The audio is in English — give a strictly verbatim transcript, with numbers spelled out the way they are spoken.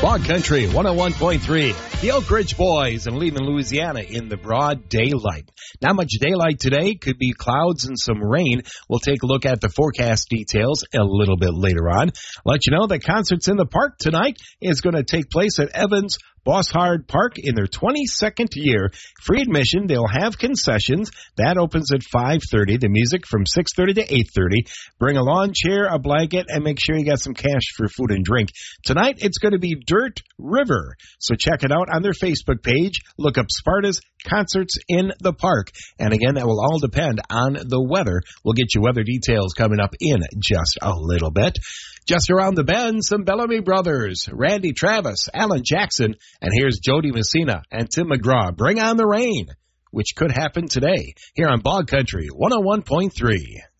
Bog Country one oh one point three. The Oak Ridge Boys in Lehman, Louisiana in the broad daylight. Not much daylight today. Could be clouds and some rain. We'll take a look at the forecast details a little bit later on. Let you know that Concerts in the Park tonight is going to take place at Evans Bosshard Park in their twenty-second year. Free admission. They'll have concessions. That opens at five thirty. The music from six thirty to eight thirty. Bring a lawn chair, a blanket, and make sure you got some cash for food and drink. Tonight, it's going to be Dirt River. So check it out on their Facebook page. Look up Sparta's Concerts in the Park. And again, that will all depend on the weather. We'll get you weather details coming up in just a little bit. Just around the bend, some Bellamy Brothers, Randy Travis, Alan Jackson, and here's Jody Messina and Tim McGraw. Bring on the rain, which could happen today here on Bog Country one oh one point three.